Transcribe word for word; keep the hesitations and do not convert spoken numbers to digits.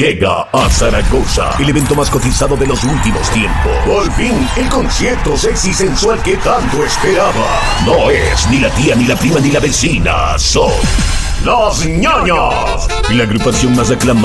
Llega a Zaragoza el evento más cotizado de los últimos tiempos. Por fin, el concierto sexy sensual que tanto esperaba. No es ni la tía, ni la prima, ni la vecina. Son Los Ñoños, la agrupación más aclamada